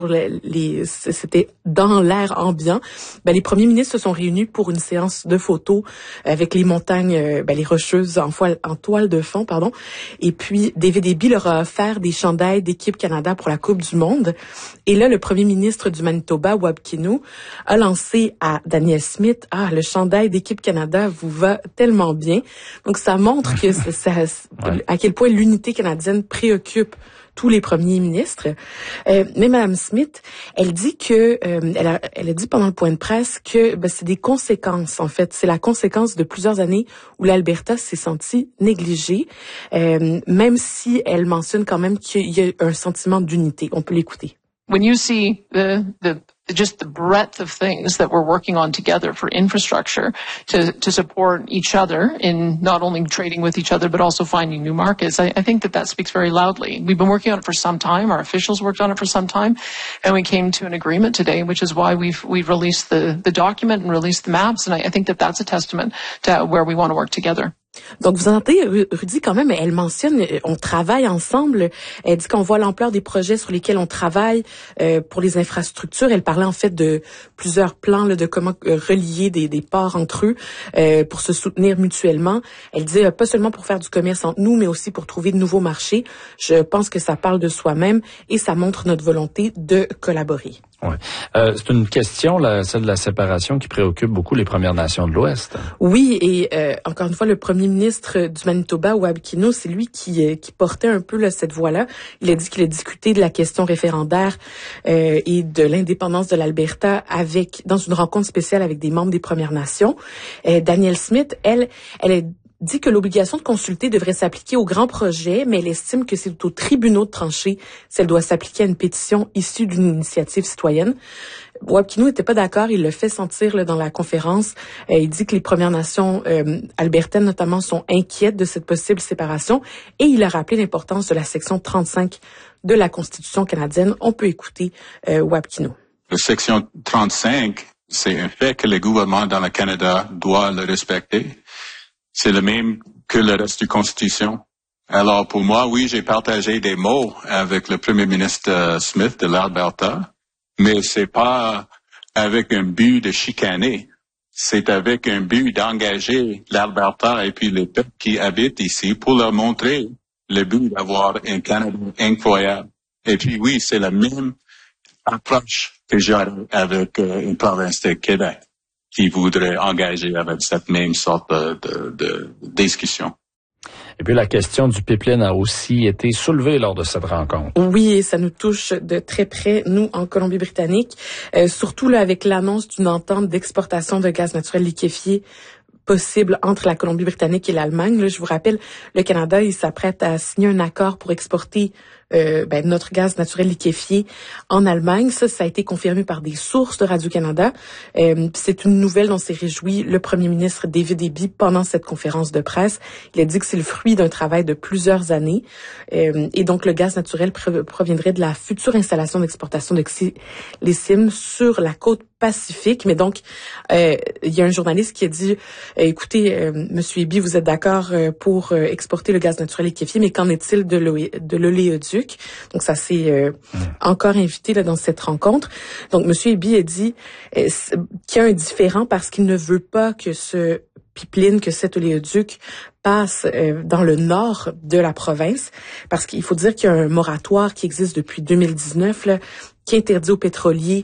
c'était dans l'air ambiant. Les premiers ministres se sont réunis pour une séance de photos avec les montagnes, les rocheuses en toile de fond, pardon. Et puis David Eby leur a offert des chandails d'équipe Canada pour la Coupe du Monde. Et là, le premier ministre du Manitoba, Wab Kinew, a lancé à Danielle Smith, le chandail d'équipe Canada vous va tellement bien. Donc ça montre que à quel point l'unité canadienne préoccupe tous les premiers ministres. Mais Mme Smith, elle dit que elle a dit pendant le point de presse que c'est des conséquences, en fait. C'est la conséquence de plusieurs années où l'Alberta s'est senti négligée, même si elle mentionne quand même qu'il y a un sentiment d'unité. On peut l'écouter. When you see just the breadth of things that we're working on together for infrastructure to support each other in not only trading with each other but also finding new markets, I think that speaks very loudly. We've been working on it for some time. Our officials worked on it for some time, and we came to an agreement today, which is why we've released the document and released the maps, and I think that that's a testament to where we want to work together. Donc, vous entendez, Rudy, quand même, elle mentionne, on travaille ensemble. Elle dit qu'on voit l'ampleur des projets sur lesquels on travaille pour les infrastructures. Elle parlait en fait de plusieurs plans de comment relier des ports entre eux pour se soutenir mutuellement. Elle dit pas seulement pour faire du commerce entre nous, mais aussi pour trouver de nouveaux marchés. Je pense que ça parle de soi-même et ça montre notre volonté de collaborer. Ouais. C'est une question, celle de la séparation, qui préoccupe beaucoup les Premières Nations de l'Ouest. Oui, et encore une fois, le premier ministre du Manitoba, Wab Kinew, c'est lui qui portait un peu cette voix-là. Il a dit qu'il a discuté de la question référendaire et de l'indépendance de l'Alberta dans une rencontre spéciale avec des membres des Premières Nations. Danielle Smith, elle dit que l'obligation de consulter devrait s'appliquer aux grands projets, mais elle estime que c'est aux tribunaux de trancher si elle doit s'appliquer à une pétition issue d'une initiative citoyenne. Wab Kinew n'était pas d'accord, il le fait sentir dans la conférence. Il dit que les Premières Nations albertaines notamment sont inquiètes de cette possible séparation et il a rappelé l'importance de la section 35 de la Constitution canadienne. On peut écouter Wab Kinew. La section 35, c'est un fait que le gouvernement dans le Canada doit le respecter. C'est le même que le reste de la Constitution. Alors, pour moi, oui, j'ai partagé des mots avec le premier ministre Smith de l'Alberta, mais c'est pas avec un but de chicaner. C'est avec un but d'engager l'Alberta et puis les peuples qui habitent ici pour leur montrer le but d'avoir un Canada incroyable. Et puis, oui, c'est la même approche que j'ai avec une province de Québec, qui voudraient engager avec cette même sorte de discussion. Et puis la question du pipeline a aussi été soulevée lors de cette rencontre. Oui, et ça nous touche de très près, nous, en Colombie-Britannique, surtout avec l'annonce d'une entente d'exportation de gaz naturel liquéfié possible entre la Colombie-Britannique et l'Allemagne. Là, je vous rappelle, le Canada, il s'apprête à signer un accord pour exporter notre gaz naturel liquéfié en Allemagne. Ça a été confirmé par des sources de Radio-Canada. C'est une nouvelle dont s'est réjoui le premier ministre David Eby pendant cette conférence de presse. Il a dit que c'est le fruit d'un travail de plusieurs années. Et donc, le gaz naturel proviendrait de la future installation d'exportation de Xylim sur la côte Pacifique. Mais donc, il y a un journaliste qui a dit, écoutez, Monsieur Eby, vous êtes d'accord pour exporter le gaz naturel liquéfié, mais qu'en est-il de l'oléoduc? Donc, ça s'est encore invité dans cette rencontre. Donc, Monsieur Eby a dit qu'il y a un différend parce qu'il ne veut pas que ce pipeline, que cet oléoduc passe dans le nord de la province, parce qu'il faut dire qu'il y a un moratoire qui existe depuis 2019 qui interdit aux pétroliers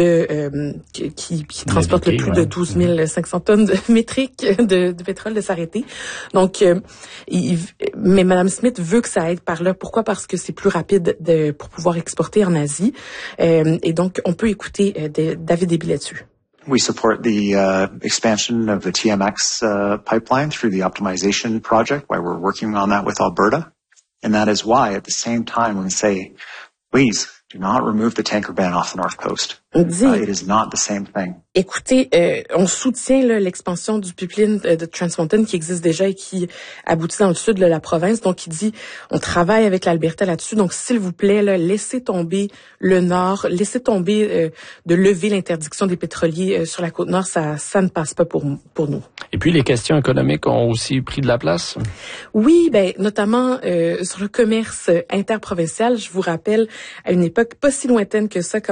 qui transportent le plus de 12 500 tonnes métriques de pétrole de s'arrêter. Donc, mais Mme Smith veut que ça aide par là. Pourquoi? Parce que c'est plus rapide pour pouvoir exporter en Asie. Et donc, on peut écouter David Eby là-dessus. We support the expansion of the TMX pipeline through the optimization project, why we're working on that with Alberta. And that is why, at the same time, we say, please do not remove the tanker ban off the North Coast. On dit, It is not the same thing. écoutez, on soutient là, l'expansion du pipeline de Trans Mountain qui existe déjà et qui aboutit dans le sud de la province. Donc, il dit, on travaille avec l'Alberta là-dessus. Donc, s'il vous plaît, là, laissez tomber le nord, laissez tomber de lever l'interdiction des pétroliers sur la côte nord. Ça ne passe pas pour nous. Et puis, les questions économiques ont aussi pris de la place? Oui, notamment sur le commerce interprovincial. Je vous rappelle, à une époque pas si lointaine que ça,